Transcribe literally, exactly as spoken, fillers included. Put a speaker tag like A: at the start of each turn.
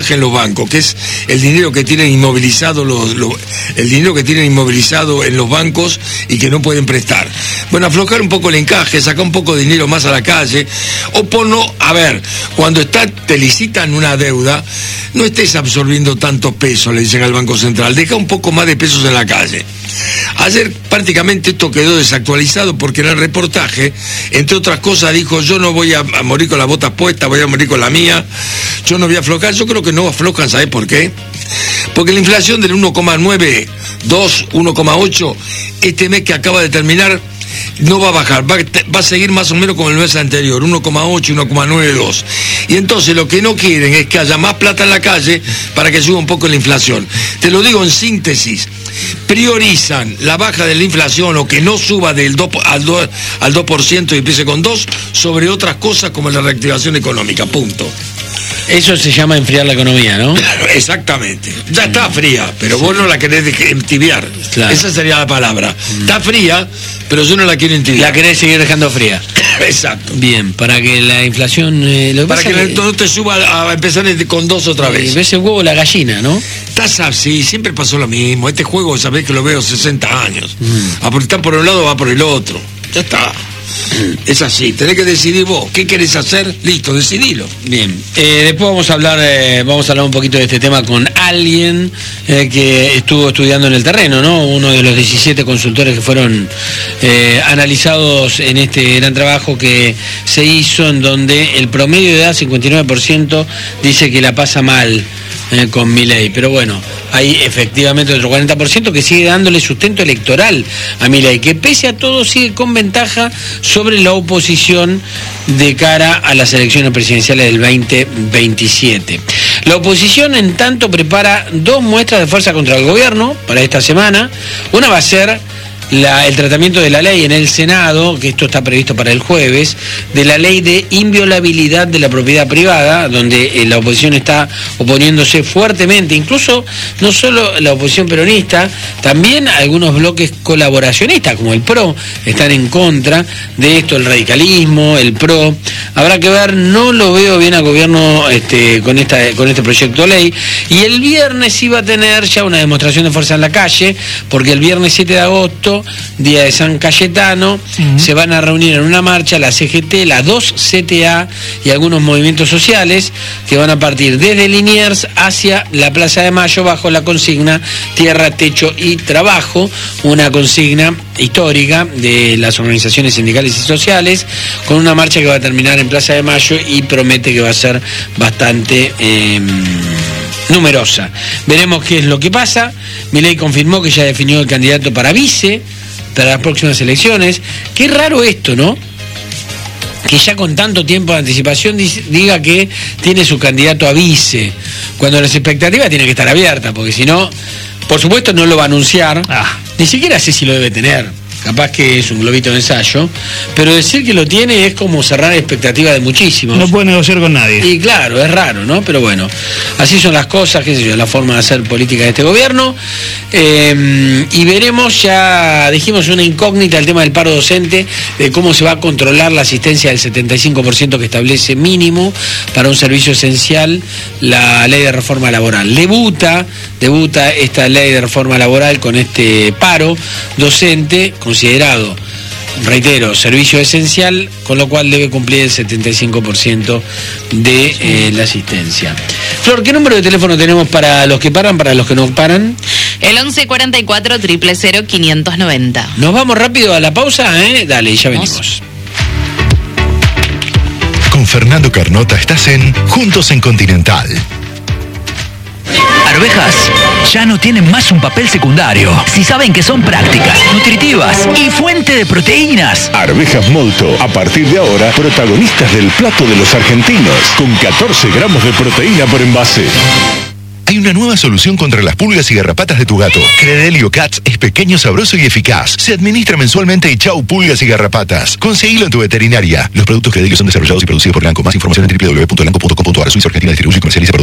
A: baja en los bancos, que es el dinero que tienen inmovilizado los, los, el dinero que tienen inmovilizado en los bancos y que no pueden prestar. Bueno, aflojar un poco el encaje, sacar un poco de dinero más a la calle, o ponlo, a ver, cuando está, te licitan una deuda, no estés absorbiendo tantos pesos, le dicen al Banco Central, deja un poco más de pesos en la calle. Ayer prácticamente esto quedó desactualizado porque en el reportaje, entre otras cosas, dijo: yo no voy a, a morir con las botas puestas, voy a morir con la mía, yo no voy a aflojar. Yo creo que no aflojan, ¿sabes por qué? Porque la inflación del uno coma nueve, dos, uno coma ocho, este mes que acaba de terminar, no va a bajar, va, va a seguir más o menos como el mes anterior, uno coma ocho, uno coma nueve, dos. Y entonces lo que no quieren es que haya más plata en la calle para que suba un poco la inflación. Te lo digo en síntesis, priorizan la baja de la inflación o que no suba del dos al dos, al dos por ciento y empiece con dos sobre otras cosas como la reactivación económica, punto.
B: Eso se llama enfriar la economía, ¿no?
A: Claro, exactamente. Ya está fría, pero sí, vos no la querés entibiar. Claro. Esa sería la palabra. Mm. Está fría, pero yo no la quiero entibiar.
B: La querés seguir dejando fría.
A: Exacto.
B: Bien, para que la inflación... Eh, lo que
A: para que, que no te suba a empezar con dos otra vez.
B: Ves el huevo la gallina, ¿no?
A: Estás así, siempre pasó lo mismo. Este juego, sabés que lo veo sesenta años. Mm. A por, está por un lado, va por el otro. Ya está. Es así, tenés que decidir vos qué querés hacer, listo, decidilo.
B: Bien, eh, después vamos a hablar eh, vamos a hablar un poquito de este tema con alguien eh, que estuvo estudiando en el terreno, ¿no? Uno de los diecisiete consultores que fueron eh, analizados en este gran trabajo que se hizo, en donde el promedio de edad, cincuenta y nueve por ciento, dice que la pasa mal eh, con Milei, pero bueno, hay efectivamente otro cuarenta por ciento que sigue dándole sustento electoral a Milei, que pese a todo sigue con ventaja sobre la oposición de cara a las elecciones presidenciales del veinte veintisiete. La oposición, en tanto, prepara dos muestras de fuerza contra el gobierno para esta semana. Una va a ser La, el tratamiento de la ley en el Senado, que esto está previsto para el jueves, de la ley de inviolabilidad de la propiedad privada, donde eh, la oposición está oponiéndose fuertemente, incluso no solo la oposición peronista, también algunos bloques colaboracionistas, como el PRO, están en contra de esto, el radicalismo, el PRO. Habrá que ver, no lo veo bien al gobierno este, con, esta, con este proyecto de ley, y el viernes iba a tener ya una demostración de fuerza en la calle, porque el viernes siete de agosto, día de San Cayetano, uh-huh, se van a reunir en una marcha la C G T, la dos C T A y algunos movimientos sociales que van a partir desde Liniers hacia la Plaza de Mayo bajo la consigna Tierra, Techo y Trabajo, una consigna histórica de las organizaciones sindicales y sociales, con una marcha que va a terminar en Plaza de Mayo y promete que va a ser bastante eh, numerosa. Veremos qué es lo que pasa. Milei confirmó que ya definió el candidato para vice para las próximas elecciones. Qué raro esto, ¿no? Que ya con tanto tiempo de anticipación diga que tiene su candidato a vice, cuando las expectativas tienen que estar abiertas, porque si no, por supuesto no lo va a anunciar, ah. ni siquiera sé si lo debe tener. Capaz que es un globito de ensayo, pero decir que lo tiene es como cerrar expectativas de muchísimos.
C: No puede negociar con nadie.
B: Y claro, es raro, ¿no? Pero bueno, así son las cosas, qué sé yo, la forma de hacer política de este gobierno. Eh, y veremos, ya dijimos una incógnita, el tema del paro docente, de cómo se va a controlar la asistencia del setenta y cinco por ciento que establece mínimo para un servicio esencial la ley de reforma laboral. Debuta, debuta esta ley de reforma laboral con este paro docente, considerado, reitero, servicio esencial, con lo cual debe cumplir el setenta y cinco por ciento de eh, la asistencia. Flor, ¿qué número de teléfono tenemos para los que paran, para los que no paran?
D: El once cuarenta y cuatro, cero cero cero, quinientos noventa.
B: Nos vamos rápido a la pausa, ¿eh? Dale, ya venimos.
E: Con Fernando Carnota estás en Juntos en Continental.
F: Arvejas ya no tienen más un papel secundario si saben que son prácticas, nutritivas y fuente de proteínas.
G: Arvejas Molto, a partir de ahora, protagonistas del plato de los argentinos, con catorce gramos de proteína por envase.
E: Hay una nueva solución contra las pulgas y garrapatas de tu gato. Credelio Cats es pequeño, sabroso y eficaz. Se administra mensualmente y chau pulgas y garrapatas. Conseguilo en tu veterinaria. Los productos Credelio son desarrollados y producidos por Lanco. Más información en doble u doble u doble u punto lanco punto com punto a r. Suiza, Argentina, distribuye y comercializa